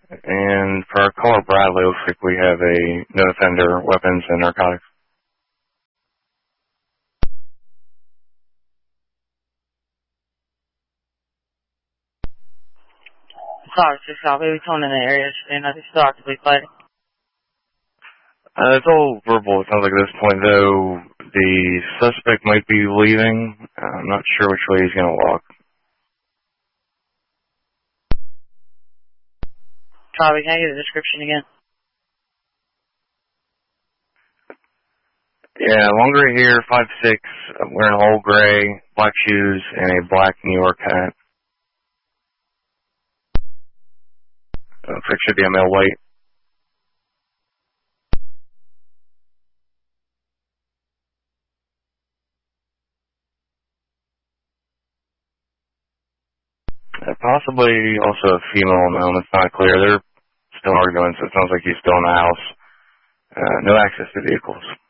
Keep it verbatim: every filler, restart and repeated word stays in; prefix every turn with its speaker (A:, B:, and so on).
A: And for our caller Bradley, looks like we have a no offender, weapons, and narcotics.
B: Sorry, six copy. We come in the area. And I think still actively fighting.
A: Uh, it's all verbal. It sounds like at this point, though, the suspect might be leaving. Uh, I'm not sure which way he's going to walk.
B: Copy. Can I get a description again?
A: Yeah, long gray hair, five six, wearing all gray, black shoes, and a black New York hat. Uh, looks like should be a male white. Uh, possibly also a female male. It's not clear. They're still arguing, so it sounds like he's still in the house. Uh, no access to vehicles.